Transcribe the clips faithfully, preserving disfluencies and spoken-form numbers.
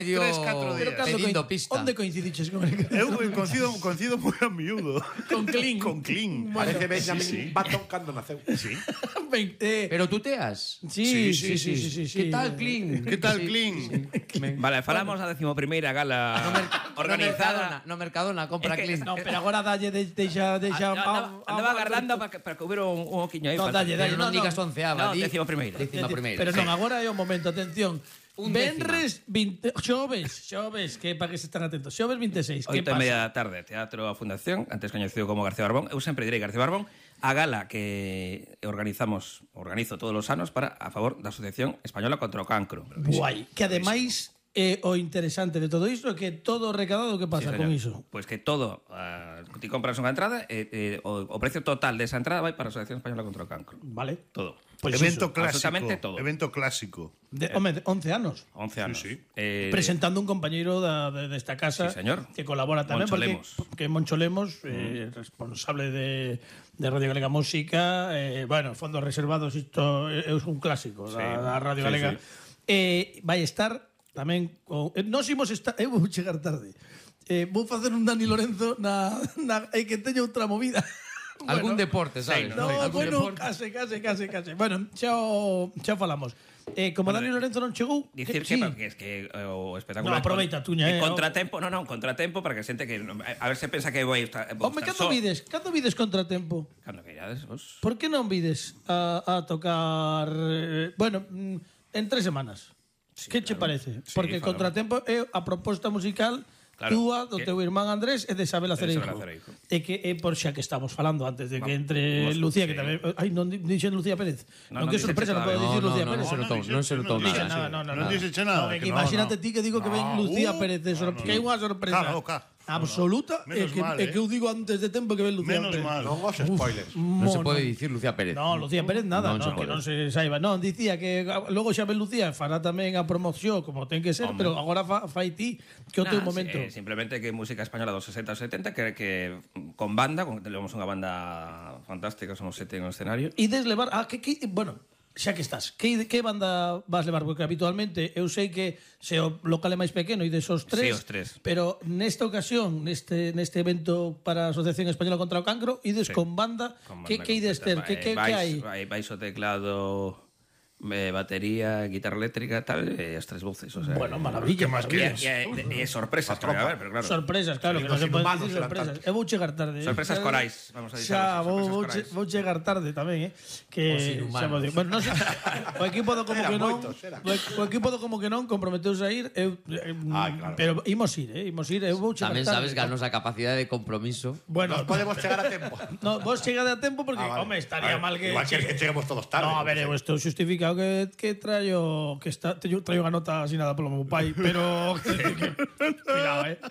tres, catro días. Pedindo pista. Onde coincidiches con el Eu coincido, coincido moi a miúdo. Con Clean. Con Clean. Parece Benjamin sí, sí. Button cando naceu. Sí. Ben, eh, Pero tú teas. sí, sí, sí, sí, sí, sí. Que tal, Clean? Que tal, Clean? Vale, falamos a decimoprimeira gala organizada. No Mercadona, compra Es que- Clean. No, pero agora dalle de, deixa, deixa Andaba, andaba agardando para que, para que hubiera un, un oquiño aí. No, para- dalle, Pero dalle, non no, digas no. onceava, No, di decimoprimeira. décima primeira. Pero non, agora é o momento, atención. Un Venres vinte, xoves, xoves, que para que se están atentos. Xoves veintiséis, que Oito e pasa? media da tarde, Teatro A Fundación, antes coñecido como García Barbón. Eu sempre direi García Barbón, a gala que organizamos, organizo todos os anos para a favor da Asociación Española contra o Cancro. Guai, que ademais eh, o interesante de todo isto é que todo o recaudado que pasa Sí, con señor. iso. Pois que todo, uh, ti compras unha entrada e eh, o, o precio total desa entrada vai para a Asociación Española contra o Cancro. Vale. Todo. Pois evento iso. clásico. absolutamente todo. Evento clásico. De, home, de once anos. once anos. Sí, sí. Eh, Presentando un compañeiro da, de, desta casa Sí, señor. que colabora tamén Moncho porque Lemos. que Moncho Lemos, eh, responsable de, de Radio Galega Música, eh, bueno, fondos reservados, isto é é un clásico da, da Radio Sí, Galega. sí. Eh, vai estar tamén con, eh, nós imos estar, eu vou chegar tarde. Eh, vou facer un Dani Lorenzo na, na e que teña outra movida. Algún deporte, sabes? No, Algún bueno, deporte. case, case, case, case. Bueno, xa o, xa o falamos. Eh, como Dani Lorenzo non chegou, Dicir sí. que, porque es que eh, o espectáculo... No, aproveita, tuña, eh, eh, contratempo, no, no, contratempo para que xente que... A ver se pensa que vou estar... Vou Home, estar cando só. vides? Cando vides Contratempo? Cando que irades, vos... Por que non vides a, a tocar eh, bueno, mm, en tres semanas? Sí, que che parece? Sí, Porque falamos. Contratempo é a proposta musical Claro, túa, do que- teu irmán Andrés e de Isabel de Isabel Acereijo. Acereijo. E que é por xa que estamos falando antes de que Vamos, entre vamos, Lucía, que sí. tamén... Ai, non di- dixen Lucía Pérez. No, Non, non que dixeche sorpresa, non todavía. podo dicir No, Lucía no, Pérez. non se notou, non se notou non Dixe nada. nada, no, no, Non no. dixeche nada, No, que que no, imagínate no. ti que digo que ven No, Lucía uh, Pérez de sor- no, no, que é unha no. sorpresa Cala boca. absoluta e Menos que, mal, e eh. que eu digo antes de tempo que ven Lucía Menos Pérez. mal. Non os spoilers. Non se Mono. pode dicir Lucía Pérez. No, Lucía Pérez nada, Non no, se que pode. non se saiba. Non, dicía que logo xa ven Lucía fará tamén a promoción como ten que ser, Home. pero agora fa, fai ti que o teu Nah, momento. sí, simplemente que música española dos sesenta aos setenta que, que con banda, con, tenemos unha banda fantástica, somos sete en o escenario. Ides levar, ah, que, que bueno, xa que estás, que, que banda vas levar? Porque habitualmente eu sei que se o local é máis pequeno e desos tres, Sí, os tres. pero nesta ocasión, neste neste evento para a Asociación Española contra o Cancro, ides Sí. con banda, Con que banda que ides ter? completa. Que que Eh, que vais- hai? vai- vais o teclado, eh, batería, guitarra eléctrica, tal, e as tres voces, o sea. Bueno, maravilla, ¿Qué más maravilla. E, e, e, e sorpresas que vai haber, pero claro. Sorpresas, claro, Sí, que non los se pode inhumanos dicir eran sorpresas. tantos. Eu vou chegar tarde. eh. Sorpresas Xa- corais, vamos a dicir Xa, así, vou, sorpresas vou, corais. che- vou chegar tarde tamén, eh. Que Os xa inhumanos. vou dir. Bueno, non sei, o equipo do como Eran que non, moitos, eran. o equipo do como que non comprometeuse a ir, eu eh, Ai, claro. pero imos ir, eh, imos ir, eu vou chegar Tamén tarde. sabes que a nosa capacidade de compromiso. Bueno, Nos podemos chegar a tempo. no, vos chegade a tempo porque, Ah, vale. home, estaría A ver, mal que igual que, que cheguemos todos tarde. No, a ver, eu non sei. estou xustificado que, que traio que está, teño, traio unha nota asinada polo meu pai, pero que, que, cuidado, eh.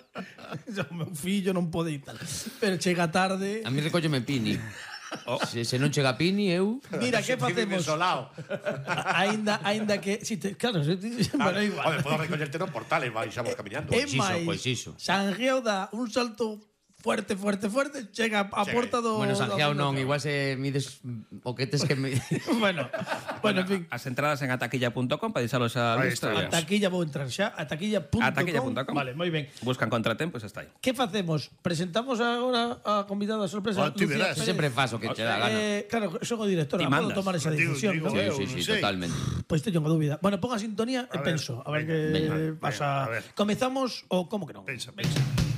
O meu fillo non pode ir tal. Pero chega tarde. A mí recólleme Pini. Oh. Se, se non chega Pini, eu... Mira, que facemos? Solao. Aínda, aínda que si te, claro, se, bueno, igual. Home, podo recollerte no portales, baixamos camiñando. É Pois iso, máis, pois iso. Sanjeo dá un salto fuerte, fuerte, fuerte, chega a Chega. porta do... Bueno, Sanjeao do- non, igual se mides o que tes que me... Bueno, bueno, en fin. As entradas en ataquilla punto com para deixalos a Ahí lista. está. A taquilla vou entrar xa, a taquilla punto com. A taquilla punto com. Vale, moi ben. Buscan contratempo, e está aí. Que facemos? Presentamos agora a convidada sorpresa Ah, ti Lucía verás. Pérez? Sempre fas o que che dá gana. Eh, claro, son o director, Ti podo mandas. tomar esa Digo- decisión, digo non? eu, Sí, non sí, sí, sei. totalmente. Pois teño unha dúbida. Bueno, pon a sintonía e ver, penso, a ver venga, que venga, pasa. venga, a ver. Comezamos ou como que non? Pensa, pensa.